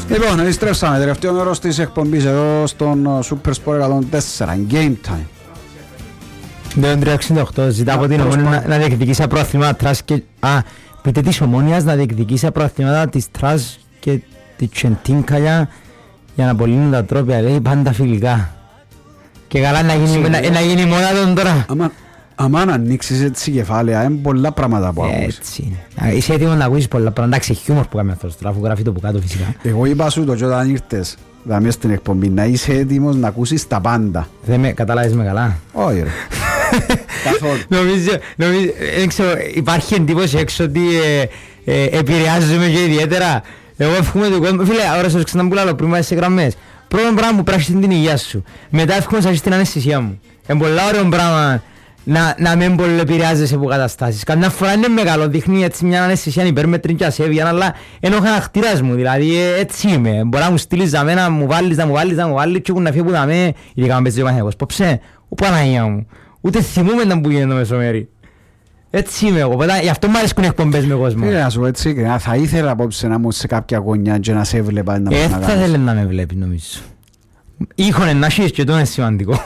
Λοιπόν, επιστρέψαμε τελευταίο μέρος της εκπομπής εδώ στον Super Sport 104, Game Time. Το 368 ζητά από την Ομόνια να διεκδικήσει πρόθυμα Τρας και... πείτε της Ομόνιας να διεκδικήσει πρόθυματα της Τρας και της Τσεντίνκα για να απολύνουν τα τρόπια, λέει, πάντα φιλικά. Και καλά να γίνει μόνα τον τώρα. Άμα να ανοίξεις έτσι κεφάλαια, είναι πολλά πράγματα που ακούσεις. Έτσι είναι. Είσαι έτοιμος να ακούσεις πολλά πράγματα. Εντάξει, χιούμορ που κάνουμε αυτός, τώρα αφού γράφει το που κάτω φυσικά. Εγώ είπα σου το και όταν ήρθες, δηλαδή στην εκπομπή, να είσαι έτοιμος να ακούσεις τα πάντα. Δεν με καταλάβεις με καλά. Όχι ρε. Καθόλου. Νομίζω, δεν ξέρω, υπάρχει εντύπωση έξω ότι επηρεάζομαι και ιδιαίτερα. Εγώ εύχομαι τον κόσμο, φίλε, ώρα σας ξανά που λέω πριν βάζεις σε γραμμές. Πρώτον πράγμα μου πράξεις την υγεία σου. Μετά εύχομαι σας την αναισθησία μου. Είναι πολλά ωραίο πράγμα να μην πολύ επηρεάζεσαι από καταστάσεις. Καμιά φορά είναι μεγάλο, δείχνει έτσι μια αναισθησία υπέρμετρη και ασέβεια, αλλά είναι ο χαρακτήρας μου, δηλαδή έτσι είμαι. Μπορεί να μου στείλεις για μένα, να μου βάλεις και έχουν να φύγουν να με, ειδικά να παίζει ο Παναγιώτος. Πόψε, ο Παναγιά μου, ούτε θυμούμαι να που γίνεται το μεσομέρι. Έτσι είμαι εγώ, γι' αυτό μου αρέσκουν οι εκπομπές με κόσμο. Φίλε, να σου πω έτσι, θα ήθελα απόψε να ήμουν σε κάποια γωνιά και να σε έβλεπα να θα θέλει να με βλέπει νομίζω. Ήχονε να έχεις και το είναι σημαντικό.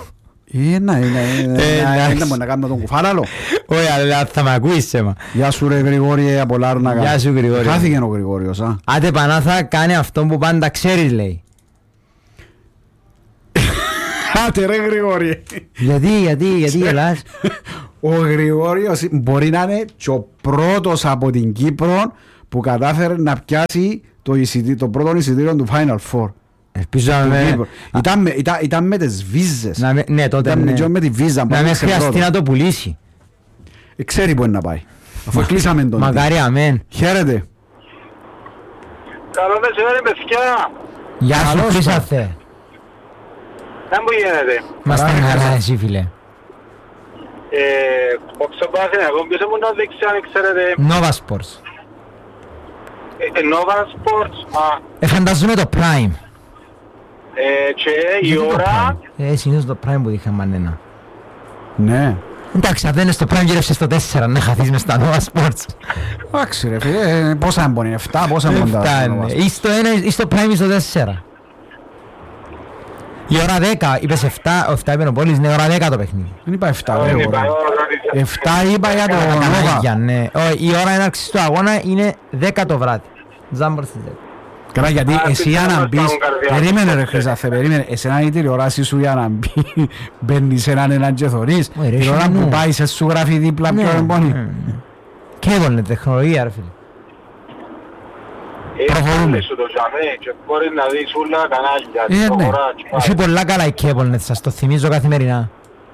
Να κάνουμε τον κουφάλαλο. Όχι, αλλά θα με ακούεις σέμα. Γεια σου ρε Γρηγόρη από Λάρνακα. Γεια σου Γρηγόρη. Χάθηκε ο Γρηγόριος. Άντε Πανάθα, κάνει αυτό που πάντα ξέρεις, λέει. Άντε ρε Γρηγόρη. Γιατί γελάς. Ο Γρηγόριος μπορεί να είναι και ο πρώτος από την Κύπρο που κατάφερε να πιάσει το πρώτο εισιτήριο του Final Four. Ελπίζω ήταν με τις βίζες. Ναι, τότε ήταν με τη βίζα. Να με χρειαστεί να το πουλήσει. Ξέρει που είναι να πάει. Αφού κλείσαμε τον. Μακάρι αμέν. Χαίρετε. Καλό μεσημέρι παιδιά. Γεια σου Χρυσάθε. Δεν μου γίνεται. Μας τα χαρά εσύ φίλε. Όψε πάθη, εγώ ποιος ήμουν να δείξει αν ξέρετε. Nova Sports. Nova Sports. Φαντάζομαι το Prime. Και η ώρα... Συνήθως το Prime που είχαμε ανένα. Ναι. Εντάξει, αν δεν είναι στο Prime γύρευσε στο 4 να χαθείς μες στα Nova Sports. Εντάξει ρε φίλε, πόσα έμπονε, 7, πόσα έμπονε. 7 είναι, ή στο Prime ή στο 4. Η ώρα 10, είπες 7, 7 είπε ο Πόλης, είναι ώρα 10 το παιχνίδι. Δεν είπα 7, 7 είπα για το Nova. Η ώρα έναρξης του αγώνα είναι 10 το βράδυ. Τζάμπορ στις 10. Καλά, γιατί εσύ για να μπεις, περίμενε ρε Χρυσάθε, περίμενε, εσένα η τηλεοράση σου για να μπαίνεις έναν και θωρείς, η ώρα που πάει σε σου γράφει δίπλα πιο εμπόνι. Κέβολνε τεχνολογία ρε φίλε. Προχωρούμε. Και μπορεί να δεις όλα κανάλια. Έχει πολλά καλά η Κέβολνετ, σας το θυμίζω καθημερινά.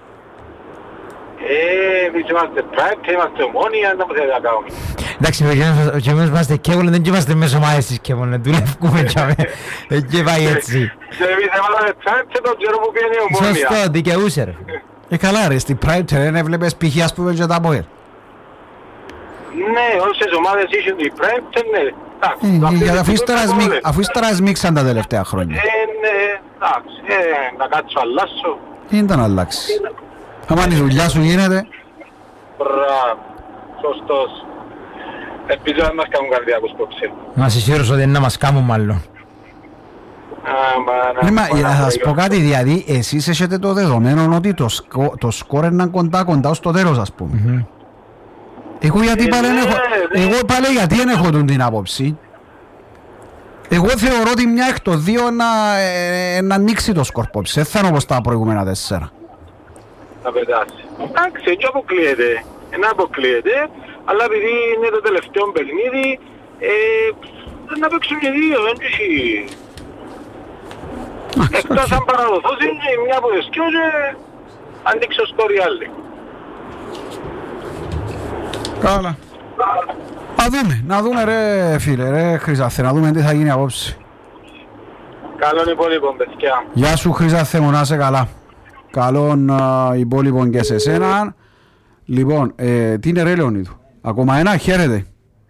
Εμείς είμαστε Prime και είμαστε Ομόνια, να μου θέλετε να κάνουμε. Εντάξει, και εμείς είμαστε Κέβολνετ, δεν είμαστε μέσω ομάδες της Κέβολνετ, δουλεύουμε και πάει έτσι. Και εμείς έβαλαμε Prime και τον καιρό που πήγαινε η Ομόνια. Σωστό, δικαιούσε ρε. Καλά ρε, στην Prime δεν έβλεπες π.χ. ας πούμε και τα Boer. Ναι, όσες ομάδες είχαν την Prime, ναι. Αφού ύστερα σμίξαν τα τελευταία χρόνια. Ναι, εντάξει, να κάτσω αλλάσω. Δεν αλλάξει. Άμα η δουλειά σου γίνεται. Μπράβο, σωστός. Ελπίζω να μας κάνουν καρδιακούς πρόψη. Μας σίγουρος ότι να μας κάνουν μάλλον. Να σας πω κάτι, δηλαδή εσείς έχετε το δεδομένο ότι το σκορ είναι κοντά στο τέλος ας πούμε. Εγώ πάλι γιατί δεν έχω την άποψη. Εγώ θεωρώ ότι μια εκ των δύο να ανοίξει το σκορ πόψη. Δεν θα είναι όπως τα προηγούμενα 4. Να πετάσει. Εντάξει, έτσι αποκλείεται. Αποκλείεται, αλλά επειδή είναι το τελευταίο παιχνίδι, να παίξουν και δύο, δεν έχει. Εκτός αν παραδοθώς είναι μια από τις δυο και ανοίξει ο σκορ οι άλλοι. Καλά. Να δούμε ρε φίλε, ρε Χρυσάθε, να δούμε τι θα γίνει απόψε. Καλόν υπόλοιπον παιδιά. Γεια σου Χρυσάθε μου, να είσαι καλά. Καλόν υπόλοιπον και σε σένα. Λοιπόν, τι είναι ρε Λεωνίδου. Ακόμα ένα, χαίρετε.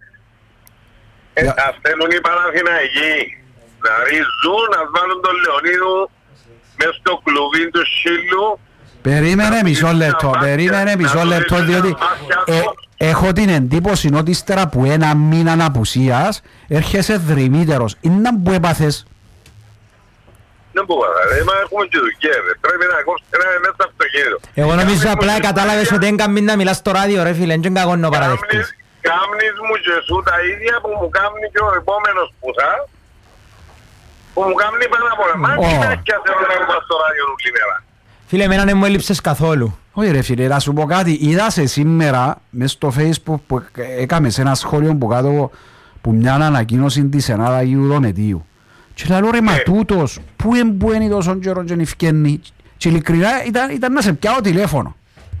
Αυταίνουν οι Παναθηναϊκοί. Να ρίζουν, να βάλουν τον Λεωνίδου μες στο κλουβί του Σύλλου Περίμενε μισό λεπτό, διότι έχω την εντύπωση ότι ύστερα που ένα μήνα απουσίας έρχεσαι δρυμύτερος. Είναι που έπαθες. Δεν μπορώ, έχουμε και δουλειές, πρέπει να είμαι μέσα στο αυτοκίνητο. Εγώ νομίζω απλά κατάλαβες ότι έγκαμει να μιλάς στο ράδιο ρε φίλε, δεν κάνω να παραδεχτείς. Κάμνεις μου και σου τα ίδια που μου κάνει και ο επόμενος που που μου κάνει πάνω από εμάς και τέτοια θέλω να είμαι στο ράδιο όλη μέρα. Φίλε, εμένα δεν μου έλειψες καθόλου. Όχι ρε φίλε, να σου πω κάτι, είδα σε σήμερα μες στο Facebook που έκαμε σε ένα σχόλιο που κάτω που μια ανακοίνωση της Ενάδα Ιουδομετίου. Και λέω ρε μα τούτος, πού εμπουένει τόσο καιρό και νυφκένει. Και ειλικρινά ήταν να σε πιάω τηλέφωνο.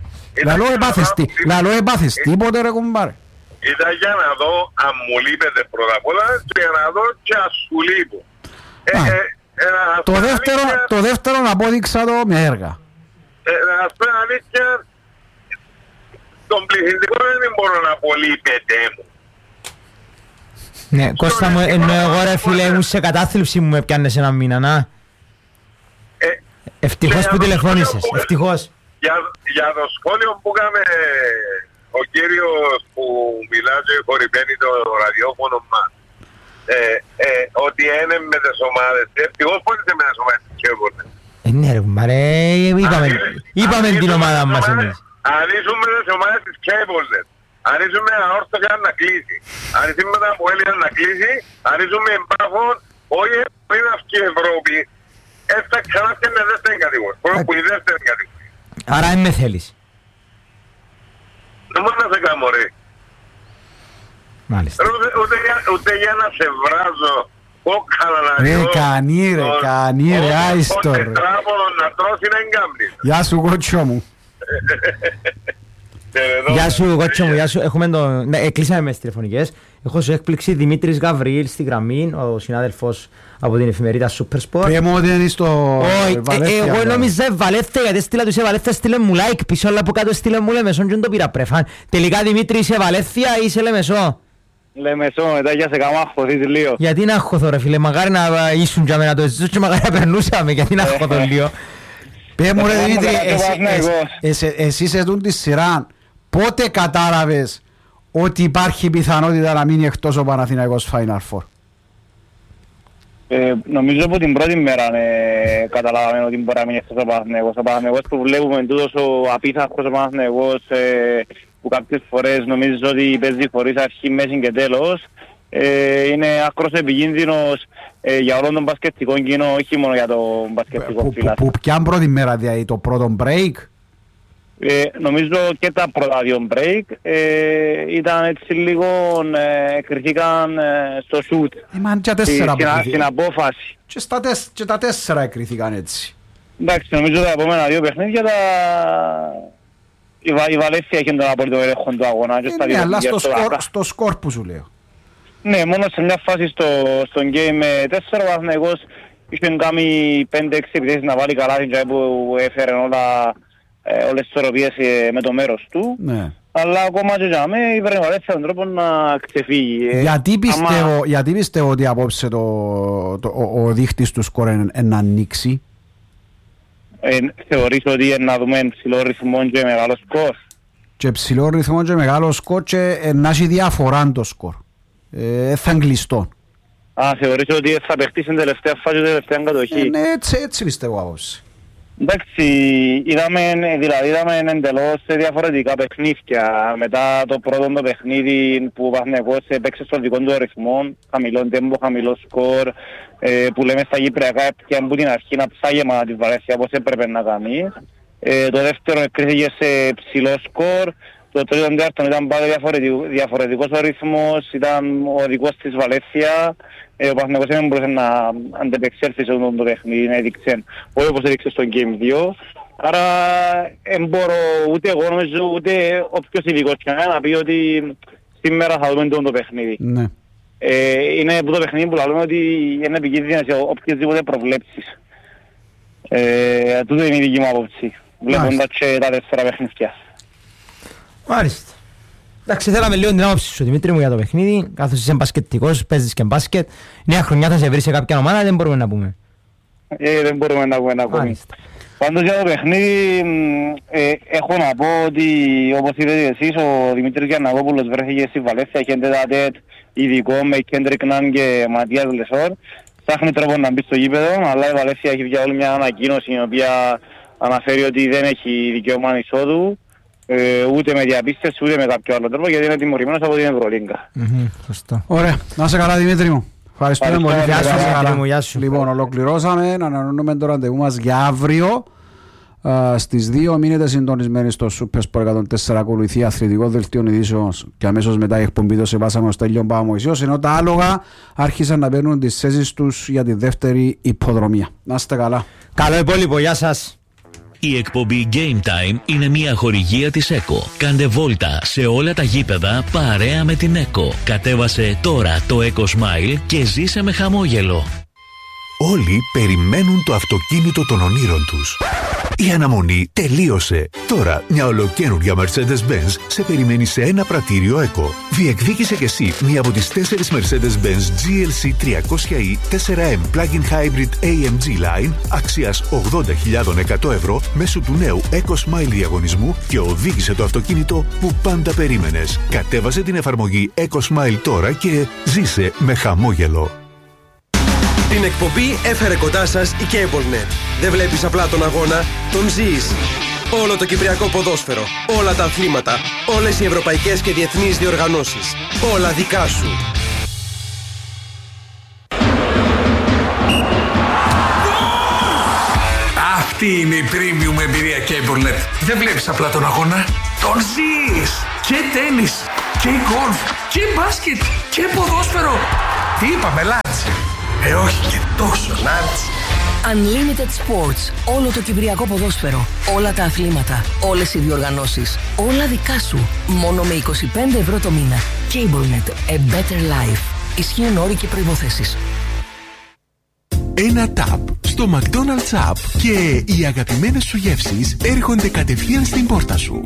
Λαλό έπαθες τίποτε ρε κουμπάρε. Ήταν για να δω αν μου λείπετε πρώτα απ' όλα και να δω και αν σου λείπω. Το δεύτερο απόδειξα το με έργα. Να σου πω αλήθεια, τον πληθυντικό δεν μπορώ να πω λείπετε μου. Ναι, Κώστα μου, ενώ εγώ ρε φίλε ήμουν σε κατάθλιψη μου με πιάνες ένα μήνα, να. Ευτυχώς που τηλεφώνησες, ευτυχώς. Για το σχόλιο που έκαμε ο κύριος που μιλάει και χορημένη το ραδιόφωνο μας, ότι είναι με τις ομάδες, ευτυχώς πώς είσαι με τις ομάδες της Κέβορνες. Ναι ρε μαρέ, είπαμε την ομάδα μας εμείς. Αν ήσουν με τις ομάδες της Κέβορνες, αν ήσουν με αόρτωχα να κλείσει, αν ήσουν με τα Αποέλια να κλείσει, αν ήσουν με εμπάφων, όχι πριν αυκεί η Ευρώπη, έφτα ξανά και είναι δεύτερη κατηγορία, που είναι δεύτερη κατηγορία. Άρα δεν με θέλεις. Δεν μπορεί να σε κάνω ρε. Μάλιστα. Ούτε για να σε βράζω, κόκκαλα να δω. Κανεί ρε, άιστο ρε. Τετράποδο να τρώσει να εγκάμπνεις. Γεια σου κότσο μου. Γεια σου κότσο μου, γεια σου. Έχουμε το... Ναι, κλείσαμε με τις τηλεφωνικές. Έχω σου έκπληξη Δημήτρης Γαβριήλ στη γραμμή, ο συνάδελφος από την εφημερίδα Supersport. Πέμω ότι είναι στο Βαλέθια. Εγώ νόμιζα Βαλέθια, γιατί στείλα του σε Βαλέθια, στείλε μου like πίσω, αλλά από κάτω στείλε μου Λεμεσόν και δεν το πήρα πρεφάν. Τελικά Δημήτρη είσαι Βαλέθια ή είσαι Λεμεσό? Λεμεσό, μετά για σε κάμα αγχωθείς λίγο. Γιατί να αγχωθώ ρε φίλε, μαγάρι να ήσουν για μένα το ζητήσω και μαγάρι να περνούσαμε, γιατί να αγχωθώ λίγο. Πέμω ρε Δημήτρη, εσύ σε δουν τη σειρά, πότε κατάλαβες ότι υπάρχει πιθανότητα να μείνει εκτός ο Παναθηναϊκός Final Four? Νομίζω από την πρώτη μέρα καταλάβαμε ότι μπορεί να μείνει εκτός ο Παναθηναϊκός. Ο Παναθηναϊκός που βλέπουμε τούτος ο απίθαρχος ο Παναθηναϊκός που κάποιες φορές νομίζω ότι παίζει χωρίς αρχή, μέση και τέλος. Είναι άκρος επικίνδυνος για όλον τον μπασκετικό κοινό, όχι μόνο για το μπασκετικό φύλαθλο. Που πιαν πρώτη μέρα, δηλαδή το πρώτο break? Νομίζω και τα πρώτα δύο break ήταν έτσι λίγο, εκριθήκαν στο shoot, στην απόφαση. Και τα 4 εκριθήκαν έτσι. Εντάξει, νομίζω τα επόμενα δύο παιχνίδια η Βαλέσια είχε τον απόλυτο έλεγχο του αγώνα. Ναι, αλλά στο σκορ που σου λέω. Ναι, μόνο σε μια φάση στον game 4 ο Παναθηναϊκός είχε κάνει 5-6 επιθέσεις να βάλει καλά που έφερε όλες τις ισορροπίες με το μέρος του. Ναι. Αλλά ακόμα και για μένα η Βαλέσια τον τρόπο να ξεφύγει. Γιατί πιστεύω ότι απόψε ο δείχτης του σκορ να ανοίξει? Θεωρείς ότι να δούμε ψηλό ρυθμό και μεγάλο σκορ? Και ψηλό ρυθμό και μεγάλο σκορ και να έχει διαφορά το σκορ. Θα εγκλειστώ. Θεωρείς ότι θα παιχτεί στην τελευταία φάση και τελευταία κατοχή? Ναι, έτσι πιστεύω απόψε. Εντάξει, είδαμε εντελώς διαφορετικά παιχνίδια. Μετά το πρώτο το παιχνίδι που ο Παναθηναϊκός έπαιξε στον δικό του ρυθμό, χαμηλό τέμπο, χαμηλό σκορ, που λέμε στα Κυπριακά και από την αρχή να ψάγεμα τη Βαλέσια όπως έπρεπε να κάνει. Το δεύτερο κρίθηκε σε ψηλό σκορ. Το τρίτο τέταρτο ήταν πάλι διαφορετικός ο ρυθμός, ήταν ο δικός της Βαλέσια. Ο Παναθηναϊκός δεν μπορούσε να αντεπεξέλθει σε αυτό το παιχνίδι, να έδειξε όχι όπως έδειξε στο Game 2. Άρα δεν μπορώ ούτε εγώ νομίζω ούτε όποιος ειδικός και να πει ότι σήμερα θα δούμε το παιχνίδι. Ναι. Είναι από το παιχνίδι που λέμε ότι είναι επικίνδυνα σε οποιασδήποτε προβλέψεις. Τούτο είναι η δική μου άποψη, βλέποντας και τα 4 παιχνίδια. Μάλιστα. Εντάξει, θέλαμε λίγο την άποψη σου Δημήτρη μου για το παιχνίδι, καθώς είσαι μπασκετικός, παίζεις και μπάσκετ. Νέα χρονιά θα σε βρει σε κάποια ομάδα, δεν μπορούμε να πούμε. Δεν μπορούμε να πούμε ακόμη. Πάντως για το παιχνίδι έχω να πω ότι όπως είπατε εσείς, ο Δημήτρης Γιαννακόπουλος βρέθηκε στη Βαλένθια και εντετατέτ ειδικό με Κέντρικ Ναν και Ματίας Λεσόρ. Ψάχνει τρόπο να μπει στο γήπεδο, αλλά η Βαλένθια έχει βγάλει μια ανακοίνωση η οποία αναφέρει ότι δεν έχει δικαίωμα εισόδου ούτε με διαπίστευση ούτε με κάποιο άλλο τρόπο, γιατί είναι τιμωρημένος από την Ευρωλίγκα. Ωραία, να είσαι καλά Δημήτρη μου. Ευχαριστούμε πολύ. Γεια σου. Λοιπόν, ολοκληρώσαμε. Να ανανεώνουμε το ραντεβού μας για αύριο στις 2. Μείνετε συντονισμένοι στο Super Sport 104. Ακολουθεί αθλητικό δελτίο ειδήσεων και αμέσως μετά η εκπομπή το σεβάσαμε ως Στέλιον Παπαμωυσίος, ενώ τα άλογα άρχισαν να παίρνουν τις θέσεις τους για τη δεύτερη υποδρομία. Να είστε καλά. Καλό υπόλοιπο, γεια σας. Η εκπομπή Game Time είναι μια χορηγία της ΕΚΟ. Κάντε βόλτα σε όλα τα γήπεδα παρέα με την ΕΚΟ. Κατέβασε τώρα το ΕΚΟ Smile και ζήσε με χαμόγελο. Όλοι περιμένουν το αυτοκίνητο των ονείρων τους. Η αναμονή τελείωσε. Τώρα μια ολοκαίνουργια Mercedes-Benz σε περιμένει σε ένα πρατήριο ECO. Διεκδίκησε κι εσύ μία από τις 4 Mercedes-Benz GLC 300e 4M Plug-in Hybrid AMG Line αξίας 80.100 ευρώ μέσω του νέου ECO Smile διαγωνισμού και οδήγησε το αυτοκίνητο που πάντα περίμενες. Κατέβασε την εφαρμογή ECO Smile τώρα και ζήσε με χαμόγελο. Την εκπομπή έφερε κοντά σας η CableNet. Δεν βλέπεις απλά τον αγώνα, τον ζεις. Όλο το κυπριακό ποδόσφαιρο, όλα τα αθλήματα, όλες οι ευρωπαϊκές και διεθνείς διοργανώσεις. Όλα δικά σου. Αυτή είναι η premium εμπειρία CableNet. Δεν βλέπεις απλά τον αγώνα, τον ζεις. Και τένις, και γκολφ, και μπάσκετ, και ποδόσφαιρο. Τι είπαμε, λάτς? Όχι και τόσο, λάτς. Unlimited Sports. Όλο το κυπριακό ποδόσφαιρο. Όλα τα αθλήματα. Όλες οι διοργανώσεις. Όλα δικά σου. Μόνο με 25 ευρώ το μήνα. CableNet. A better life. Ισχύουν όροι και προϋποθέσεις. Ένα tap στο McDonald's App και οι αγαπημένες σου γεύσεις έρχονται κατευθείαν στην πόρτα σου.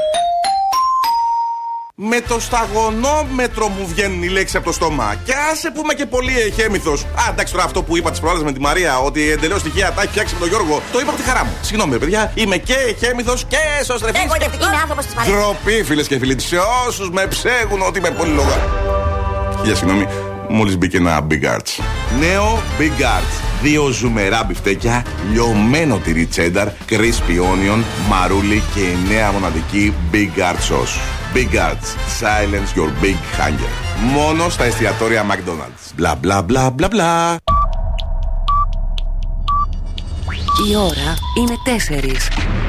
Με το σταγονόμετρο μου βγαίνει η λέξη από το στόμα. Και άσε που είμαι και πολύ εχέμηθος. Εντάξει, τώρα αυτό που είπα τις προάλλες με τη Μαρία, ότι εντελώς τυχαία τα έχει φτιάξει με τον Γιώργο, το είπα από τη χαρά μου. Συγγνώμη, παιδιά, είμαι και εχέμηθος και σωστρεφής. Εγωιτευτική είναι άνθρωπος της Μαρίας. Ντροπή, φίλες και φίλοι, σε όσους με ψέγουν ότι είμαι πολύ λόγα. Χίλια συγγνώμη, μόλις μπήκε ένα Big Arts. Νέο Big Arts. 2 ζουμερά μπιφτέκια, λιωμένο τυρί τσένταρ, crispy onion, μαρούλι και η νέα μοναδική Big Arts sauce. Big Arts. Silence your big hunger. Μόνο στα εστιατόρια McDonald's. Μπλα μπλα μπλα μπλα μπλα. Η ώρα είναι 4.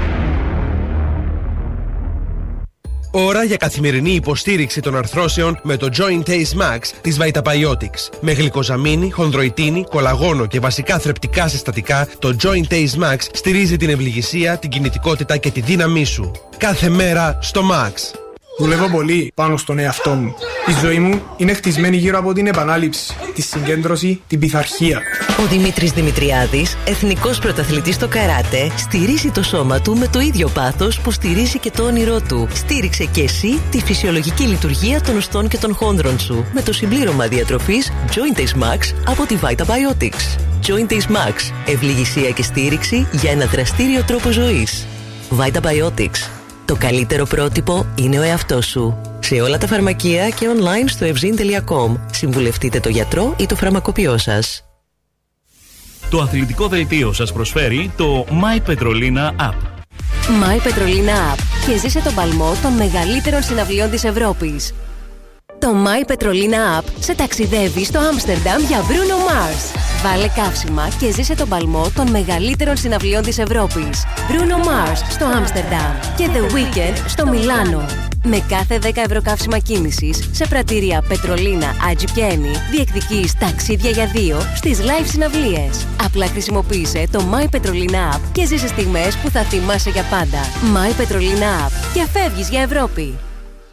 Ώρα για καθημερινή υποστήριξη των αρθρώσεων με το Joint Ace Max της Vitabiotics. Με γλυκοζαμίνη, χονδροϊτίνη, κολαγόνο και βασικά θρεπτικά συστατικά, το Joint Ace Max στηρίζει την ευληγησία, την κινητικότητα και τη δύναμή σου. Κάθε μέρα στο Max. Δουλεύω πολύ πάνω στον εαυτό μου. Η ζωή μου είναι χτισμένη γύρω από την επανάληψη, τη συγκέντρωση, την πειθαρχία. Ο Δημήτρης Δημητριάδης, εθνικός πρωταθλητής στο καράτε, στηρίζει το σώμα του με το ίδιο πάθος που στηρίζει και το όνειρό του. Στήριξε και εσύ τη φυσιολογική λειτουργία των οστών και των χόνδρων σου με το συμπλήρωμα διατροφής Joint Ace Max από τη Vitabiotics. Joint Ace Max. Ευληγησία και στήριξη για ένα δραστήριο τρόπο ζωής. Vitabiotics. Το καλύτερο πρότυπο είναι ο εαυτός σου. Σε όλα τα φαρμακεία και online στο evzin.com. Συμβουλευτείτε το γιατρό ή το φαρμακοποιό σας. Το αθλητικό δελτίο σας προσφέρει το My Petrolina App. My Petrolina App και ζήσε τον παλμό των μεγαλύτερων συναυλιών της Ευρώπης. Το My Petrolina App σε ταξιδεύει στο Άμστερνταμ για Bruno Mars. Βάλε καύσιμα και ζήσε τον παλμό των μεγαλύτερων συναυλιών της Ευρώπης. Bruno Mars στο Άμστερνταμ και The Weeknd στο Μιλάνο. Με κάθε 10 ευρώ καύσιμα κίνησης σε πρατήρια Πετρολίνα, Άτζι και Έμι διεκδικείς ταξίδια για 2 στις live συναυλίες. Απλά χρησιμοποίησε το My Petrolina App και ζήσε στιγμές που θα θυμάσαι για πάντα. My Petrolina App και φεύγεις για Ευρώπη.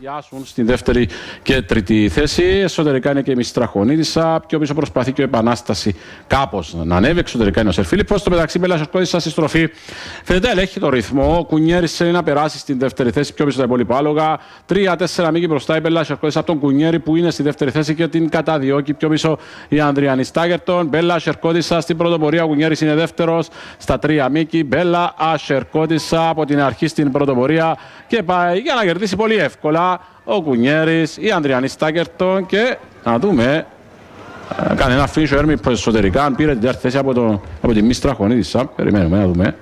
Στη δεύτερη και τρίτη θέση. Εσωτερικά είναι και η Μιστραχονίδισσα. Πιο πίσω προσπαθεί και ο Επανάσταση κάπως να ανέβει. Εξωτερικά είναι ο Σερφίλιππος. Στο μεταξύ, Μπέλλα Σερκώδισσα στη στροφή φαίνεται ελέγχει το ρυθμό. Ο Κουνιέρης θέλει να περάσει στην δεύτερη θέση. Πιο πίσω τα υπόλοιπα άλογα. 3-4 μήκη μπροστά η Μπέλλα Σερκώδισσα από τον Κουνιέρη που είναι στη δεύτερη θέση και την καταδιώκει. Πιο πίσω η Ανδριανή Στάγερτον. Μπέλλα Σερκώδισσα στην πρωτοπορία. Ο Κουνιέρης είναι δεύτερος στα 3 μήκη. Μπέλλα Σερκώδισσα από την αρχή στην πρωτοπορία και πάει για να κερδίσει πολύ εύκολα. Ο Κουνιέρης, η Ανδριανή Στάκερτον και να δούμε κάνει ένα φίνισο έρμη εσωτερικά αν πήρε την τέταρτη θέση από τη Μιστραχονίδισσα. Περιμένουμε να δούμε.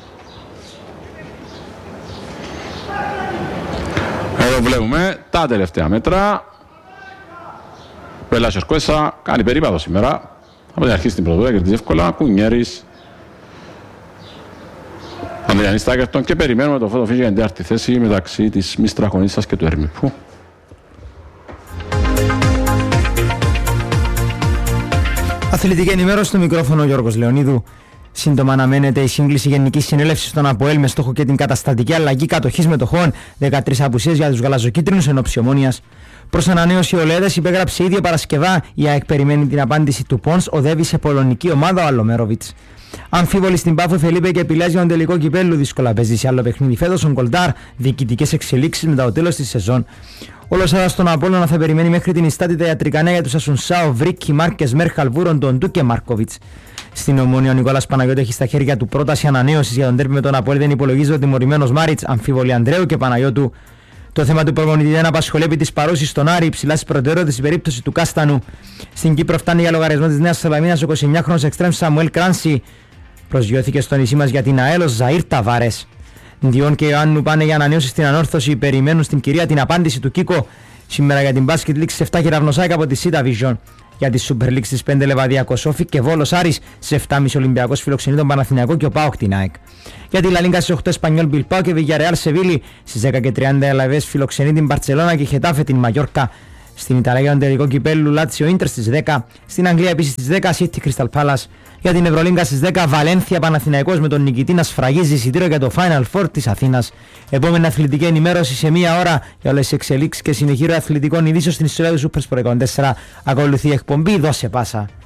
Εδώ βλέπουμε τα τελευταία μέτρα. Μπέλλα Σερκώδισσα κάνει περίπατο σήμερα από την αρχή στην πρωτοβουλία, κερδίζει εύκολα. Κουνιέρης, Ανδριανή Στάκερτον και περιμένουμε το φωτοφύγιο για την τέταρτη θέση μεταξύ της Μιστραχονίδισσας και του Ερμιππού. Αθλητική ενημέρωση στο μικρόφωνο Γιώργος Λεωνίδου. Σύντομα αναμένεται η σύγκληση Γενικής Συνέλευσης στον ΑΠΟΕΛ με στόχο και την καταστατική αλλαγή κατοχής μετοχών. 13 απουσίες για τους γαλαζοκίτρινους εν ώψη Ομόνοιας. Προς ανανέωση ο Λέδες υπέγραψε ίδια Παρασκευά. Η ΑΕΚ περιμένει την απάντηση του Πόνς. Οδεύει σε πολωνική ομάδα ο Αλομέροβιτς. Αμφίβολη στην Πάφο, Φελίπε και επιλέζει για τον τελικό κυπέλλου. Δύσκολα παίζει σε άλλο παιχνίδι φέτος ο Γκολντάρ. Διοικητικές εξελίξεις μετά το τέλος της σεζόν. Όλος εδώ στον Απόλλωνα θα περιμένει μέχρι την ιστάτητα ιατρικά νέα για τους Ασουνσάο, Βρίκη, Μάρκες, Μέρχαλ, Βούροντον, Ντου και Μάρκοβιτς. Στην Ομόνια ο Νικόλας Παναγιώτη έχει στα χέρια του πρόταση ανανέωσης για τον τέρπι με τον Απόλλη. Δεν υπολογίζει ο τιμωρημένος Μάριτς, αμφίβολη Ανδρέου και Παναγιώτου. Το θέμα του προπονητή δεν απασχολεί επί της παρούσης στον Άρη, υψηλά στις προτεραιότητες στην περίπτωση του Κάστανου. Στην Κύπρο φτάνει για λογαριασμό της Νέας Σαλαμίνας ο 29χρονος εξτρέμ Σαμουέλ Κράνσι. Προσγειώθηκε στο νησί μας για την ΑΕΛ Ζαΐρ Ταβάρες. Διόν και Ιωάννου πάνε για ανανέωση στην ανόρθωση. Περιμένουν στην κυρία την απάντηση του Κίκο. Σήμερα για την Basket League σε 7 κεραυνοσάικα από τη Σίτα Vision. Για τη Super League στις 5 Λεβαδιακό Σόφι και Βόλος Άρης. Σε 7,5 Ολυμπιακός φιλοξενεί τον Παναθηναϊκό και ο ΠΑΟΚ την ΑΕΚ. Για τη Λα Λίγκα στις 8 Εσπανιόλ Μπιλπάο και Βιγιαρεάλ Σεβίλη. Στις 10:30 Ελαβές φιλοξενεί την Μπαρτσελώνα και Χετάφε την Μαγιόρκα. Στην Ιταλία για τον τελικό κυπέλλου Λάτσιο Ίντερ στις 10. Στην Αγγλία επίσης στις 10 City Crystal Palace. Για την Ευρωλίγκα στις 10 Βαλένθια Παναθηναϊκός με τον νικητή να σφραγίζει εισιτήριο για το Final Four της Αθήνας. Επόμενη αθλητική ενημέρωση σε μία ώρα για όλες τις εξελίξεις και συνεχείρω αθλητικών ειδήσεων στην ιστορία του Super Sport 4. Ακολουθεί η εκπομπή Δώσε Πάσα.